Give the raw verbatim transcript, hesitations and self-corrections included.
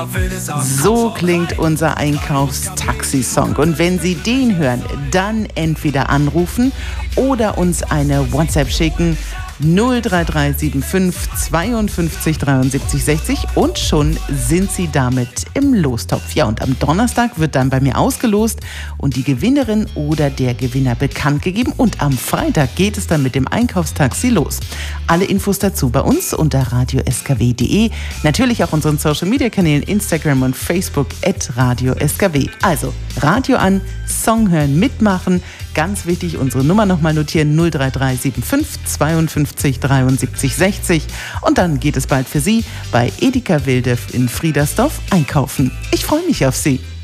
So klingt unser Einkaufstaxi-Song. Und wenn Sie den hören, dann entweder anrufen oder uns eine WhatsApp schicken. null drei drei sieben fünf zweiundfünfzig dreiundsiebzig sechzig und schon sind Sie damit im Lostopf. Ja, und am Donnerstag wird dann bei mir ausgelost und die Gewinnerin oder der Gewinner bekannt gegeben. Und am Freitag geht es dann mit dem Einkaufstaxi los. Alle Infos dazu bei uns unter radio s k w punkt d e. Natürlich auch unseren Social-Media-Kanälen Instagram und Facebook at radio s k w. Also Radio an, Song hören, mitmachen. Ganz wichtig, unsere Nummer nochmal notieren, null drei drei sieben fünf zweiundfünfzig dreiundsiebzig sechzig. Und dann geht es bald für Sie bei Edeka Wilde in Friedersdorf einkaufen. Ich freue mich auf Sie.